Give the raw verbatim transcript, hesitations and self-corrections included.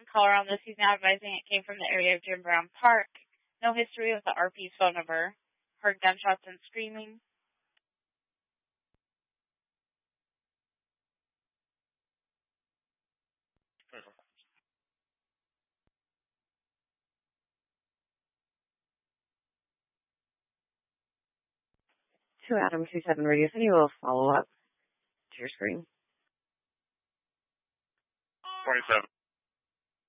caller on this. He's now advising it came from the area of Jim Brown Park. No history with the R P's phone number. Heard gunshots and screaming. To Adam two seven Radio City will follow up to your screen. twenty-seven.